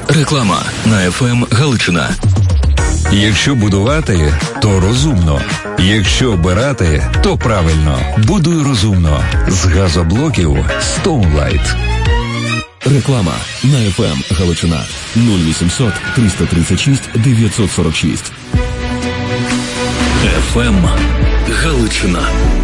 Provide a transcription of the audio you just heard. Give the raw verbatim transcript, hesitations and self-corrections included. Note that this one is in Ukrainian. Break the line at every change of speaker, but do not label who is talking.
Реклама на еф ем Галичина.
Якщо будувати, то розумно. Якщо обирати, то правильно. Будуй розумно. З газоблоків Stoneline.
Реклама на еф ем Галичина. нуль вісімсот триста тридцять шість дев'ятсот сорок шість. еф ем Галичина.